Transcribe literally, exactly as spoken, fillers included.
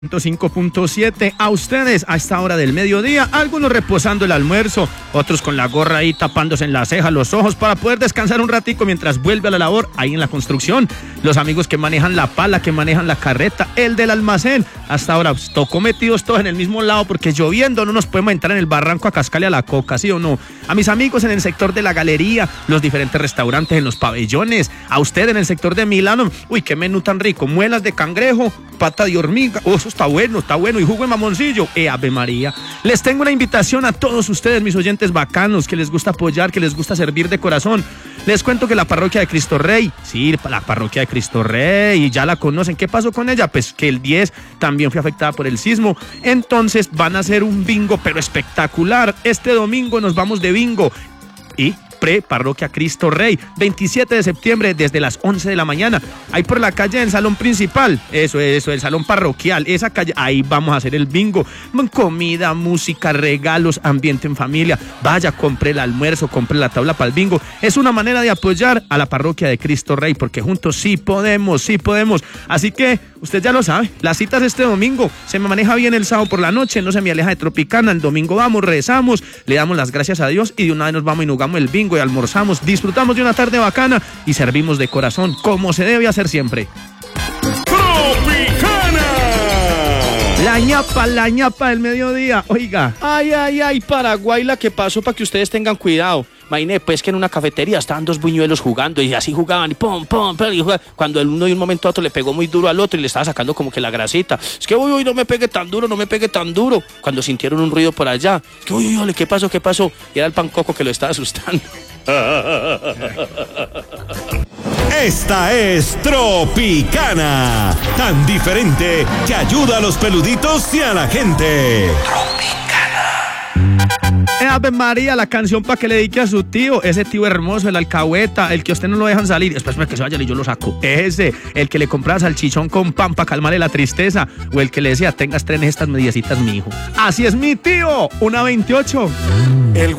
ciento cinco punto siete a ustedes a esta hora del mediodía, algunos reposando el almuerzo, otros con la gorra ahí tapándose en las cejas, los ojos para poder descansar un ratico mientras vuelve a la labor ahí en la construcción, los amigos que manejan la pala, que manejan la carreta, el del almacén, hasta ahora pues, tocó metidos todos en el mismo lado porque lloviendo no nos podemos entrar en el barranco a cascarle a la coca, ¿sí o no? A mis amigos en el sector de la galería, los diferentes restaurantes en los pabellones, a usted en el sector de Milano, uy, qué menú tan rico, muelas de cangrejo, pata de hormiga, oh, eso está bueno, está bueno, y jugo de mamoncillo, eh, Ave María. Les tengo una invitación a todos ustedes, mis oyentes bacanos, que les gusta apoyar, que les gusta servir de corazón. Les cuento que la parroquia de Cristo Rey, sí, la parroquia de Cristo Rey, y ya la conocen. ¿Qué pasó con ella? Pues que el diez también fue afectada por el sismo. Entonces van a hacer un bingo, pero espectacular. Este domingo nos vamos de bingo. Y pre-parroquia Cristo Rey, veintisiete de septiembre desde las once de la mañana, ahí por la calle del salón principal, eso, eso, el salón parroquial, esa calle, ahí vamos a hacer el bingo, comida, música, regalos, ambiente en familia, vaya, compre el almuerzo, compre la tabla para el bingo, es una manera de apoyar a la parroquia de Cristo Rey, porque juntos sí podemos, sí podemos, así que usted ya lo sabe, las citas este domingo, se me maneja bien el sábado por la noche, no se me aleja de Tropicana, el domingo vamos, rezamos, le damos las gracias a Dios y de una vez nos vamos y jugamos el bingo y almorzamos, disfrutamos de una tarde bacana y servimos de corazón, como se debe hacer siempre. ¡Tropicana! La ñapa, la ñapa del mediodía, oiga. Ay, ay, ay, Paraguay, la que pasó para que ustedes tengan cuidado. Imagínate, pues, que en una cafetería estaban dos buñuelos jugando y así jugaban y pum, pum, pum, y jugaban. Cuando el uno de un momento a otro le pegó muy duro al otro y le estaba sacando como que la grasita. Es que, uy, uy, no me pegue tan duro, no me pegue tan duro. Cuando sintieron un ruido por allá, es que, uy, uy, ¿qué pasó, qué pasó? Y era el pancoco que lo estaba asustando. Esta es Tropicana, tan diferente que ayuda a los peluditos y a la gente. Eh, Ave María, la canción para que le dedique a su tío, ese tío hermoso, el alcahueta, el que a usted no lo dejan salir, después que se vayan y yo lo saco, ese, el que le compraba salchichón con pan para calmarle la tristeza, o el que le decía, tengas tres estas mediecitas, mi hijo. Así es mi tío, una veintiocho. El